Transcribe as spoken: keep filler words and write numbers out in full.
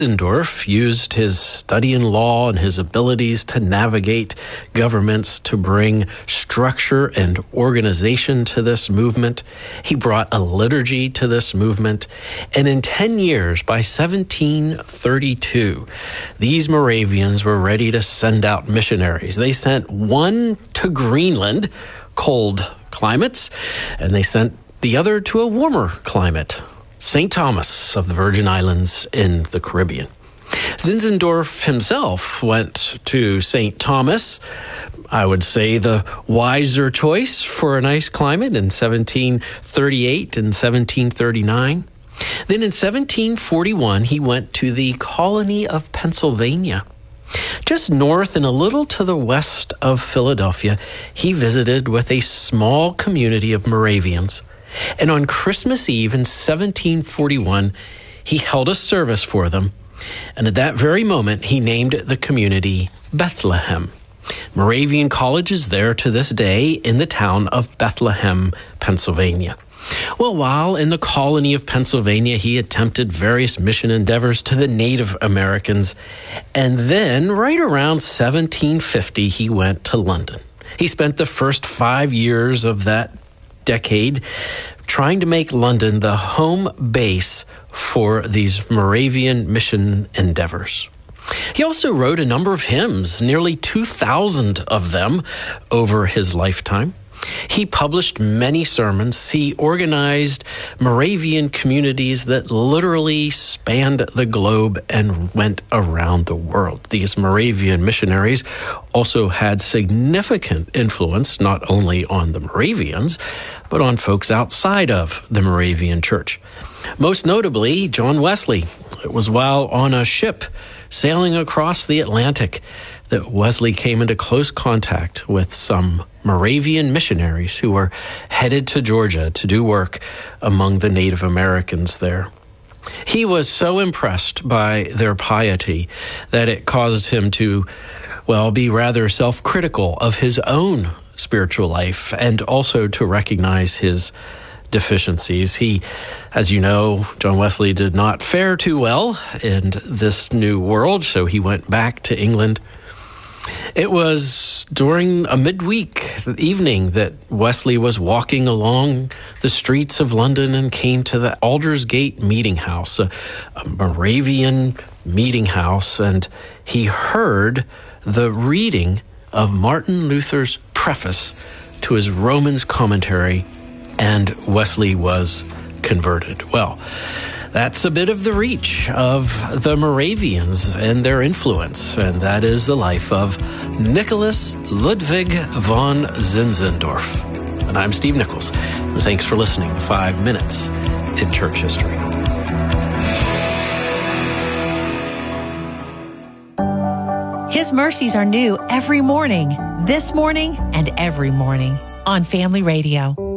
Zinzendorf used his study in law and his abilities to navigate governments to bring structure and organization to this movement. He brought a liturgy to this movement. And in ten years, by seventeen thirty-two, these Moravians were ready to send out missionaries. They sent one to Greenland, cold climates, and they sent the other to a warmer climate, Saint Thomas of the Virgin Islands in the Caribbean. Zinzendorf himself went to Saint Thomas, I would say the wiser choice for a nice climate, in seventeen thirty-eight and seventeen thirty-nine. Then in seventeen forty-one, he went to the colony of Pennsylvania. Just north and a little to the west of Philadelphia, he visited with a small community of Moravians. And on Christmas Eve in seventeen forty-one, he held a service for them. And at that very moment, he named the community Bethlehem. Moravian College is there to this day in the town of Bethlehem, Pennsylvania. Well, while in the colony of Pennsylvania, he attempted various mission endeavors to the Native Americans. And then, right around seventeen fifty, he went to London. He spent the first five years of that decade trying to make London the home base for these Moravian mission endeavors. He also wrote a number of hymns, nearly two thousand of them over his lifetime. He published many sermons. He organized Moravian communities that literally spanned the globe and went around the world. These Moravian missionaries also had significant influence not only on the Moravians, but on folks outside of the Moravian Church. Most notably, John Wesley. It was while on a ship sailing across the Atlantic that Wesley came into close contact with some Moravian missionaries who were headed to Georgia to do work among the Native Americans there. He was so impressed by their piety that it caused him to, well, be rather self-critical of his own spiritual life and also to recognize his deficiencies. He, as you know, John Wesley did not fare too well in this new world, so he went back to England. It was during a midweek evening that Wesley was walking along the streets of London and came to the Aldersgate Meeting House, a, a Moravian meeting house, and he heard the reading of Martin Luther's preface to his Romans commentary, and Wesley was converted. Well, that's a bit of the reach of the Moravians and their influence, and that is the life of Nicholas Ludwig von Zinzendorf. And I'm Steve Nichols. Thanks for listening to Five Minutes in Church History. His mercies are new every morning, this morning and every morning on Family Radio.